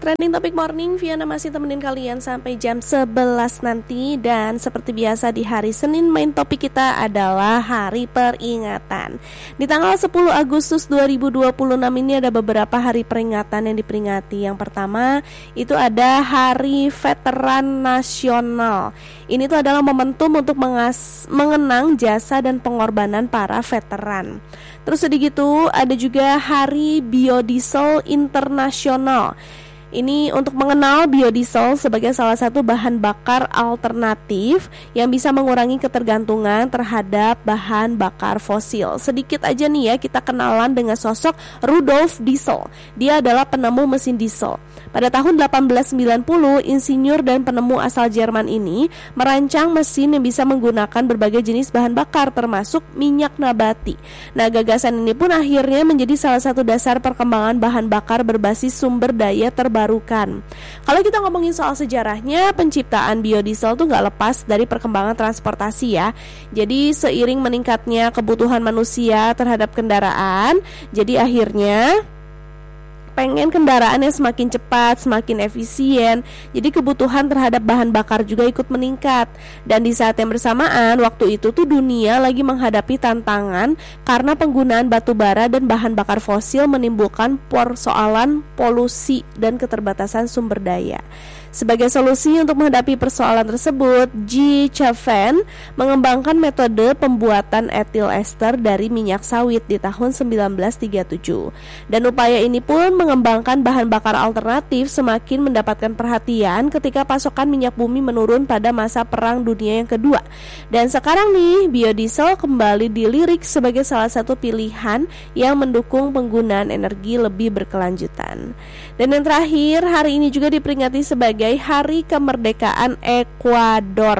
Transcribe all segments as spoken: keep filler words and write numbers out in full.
Trending Topic Morning, Viana masih temenin kalian sampai jam sebelas nanti. Dan seperti biasa di hari Senin, main topik kita adalah hari peringatan. Di tanggal sepuluh Agustus dua ribu dua puluh enam ini ada beberapa hari peringatan yang diperingati. Yang pertama itu ada Hari Veteran Nasional. Ini tuh adalah momentum untuk mengas- mengenang jasa dan pengorbanan para veteran. Terus sedikit itu ada juga Hari Biodiesel Internasional. Ini untuk mengenal biodiesel sebagai salah satu bahan bakar alternatif yang bisa mengurangi ketergantungan terhadap bahan bakar fosil. Sedikit aja nih ya, kita kenalan dengan sosok Rudolf Diesel. Dia adalah penemu mesin diesel. Pada tahun delapan belas sembilan puluh, insinyur dan penemu asal Jerman ini merancang mesin yang bisa menggunakan berbagai jenis bahan bakar termasuk minyak nabati. Nah, gagasan ini pun akhirnya menjadi salah satu dasar perkembangan bahan bakar berbasis sumber daya terbarukan. Kalau kita ngomongin soal sejarahnya, penciptaan biodiesel tuh nggak lepas dari perkembangan transportasi ya. Jadi seiring meningkatnya kebutuhan manusia terhadap kendaraan, jadi akhirnya pengen kendaraan yang semakin cepat, semakin efisien. Jadi kebutuhan terhadap bahan bakar juga ikut meningkat. Dan di saat yang bersamaan, waktu itu tuh dunia lagi menghadapi tantangan karena penggunaan batu bara dan bahan bakar fosil menimbulkan persoalan polusi dan keterbatasan sumber daya. Sebagai solusi untuk menghadapi persoalan tersebut, G. Chaffin mengembangkan metode pembuatan etil ester dari minyak sawit di tahun sembilan belas tiga puluh tujuh. Dan upaya ini pun mengembangkan bahan bakar alternatif semakin mendapatkan perhatian ketika pasokan minyak bumi menurun pada masa Perang Dunia yang kedua. Dan sekarang nih, biodiesel kembali dilirik sebagai salah satu pilihan yang mendukung penggunaan energi lebih berkelanjutan. Dan yang terakhir, hari ini juga diperingati sebagai Hari Kemerdekaan Ekuador.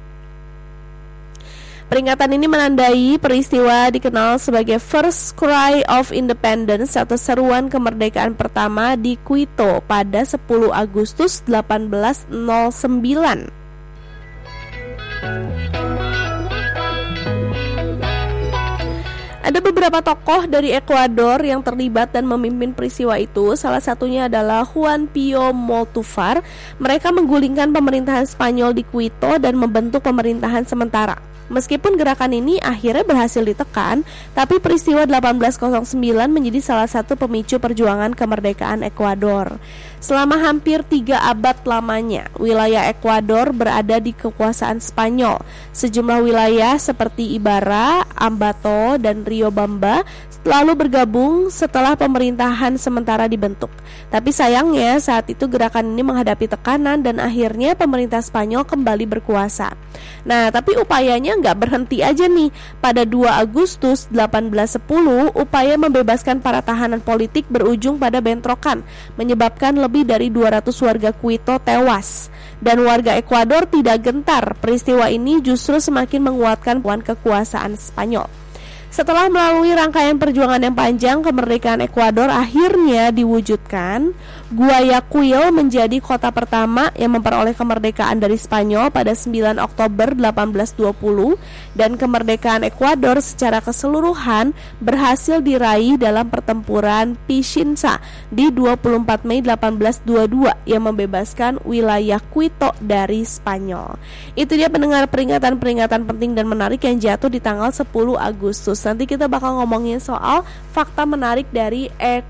Peringatan ini menandai peristiwa dikenal sebagai First Cry of Independence atau seruan kemerdekaan pertama di Quito pada sepuluh Agustus delapan belas nol sembilan. Ada beberapa tokoh dari Ekuador yang terlibat dan memimpin peristiwa itu. Salah satunya adalah Juan Pío Montúfar. Mereka menggulingkan pemerintahan Spanyol di Quito dan membentuk pemerintahan sementara. Meskipun gerakan ini akhirnya berhasil ditekan, tapi peristiwa delapan belas nol sembilan menjadi salah satu pemicu perjuangan kemerdekaan Ekuador. Selama hampir tiga abad lamanya, wilayah Ekuador berada di kekuasaan Spanyol. Sejumlah wilayah seperti Ibarra, Ambato, dan Riobamba lalu bergabung setelah pemerintahan sementara dibentuk. Tapi sayangnya saat itu gerakan ini menghadapi tekanan dan akhirnya pemerintah Spanyol kembali berkuasa. Nah, tapi upayanya nggak berhenti aja nih. Pada dua Agustus delapan belas sepuluh, upaya membebaskan para tahanan politik berujung pada bentrokan, menyebabkan lebih dari dua ratus warga Quito tewas. Dan warga Ekuador tidak gentar. Peristiwa ini justru semakin menguatkan kekuasaan Spanyol. Setelah melalui rangkaian perjuangan yang panjang, kemerdekaan Ekuador akhirnya diwujudkan. Guayaquil menjadi kota pertama yang memperoleh kemerdekaan dari Spanyol pada sembilan Oktober delapan belas dua puluh, dan kemerdekaan Ekuador secara keseluruhan berhasil diraih dalam pertempuran Pichincha di dua puluh empat Mei delapan belas dua puluh dua yang membebaskan wilayah Quito dari Spanyol. Itu dia pendengar peringatan-peringatan penting dan menarik yang jatuh di tanggal sepuluh Agustus. Nanti kita bakal ngomongin soal fakta menarik dari Ekuador.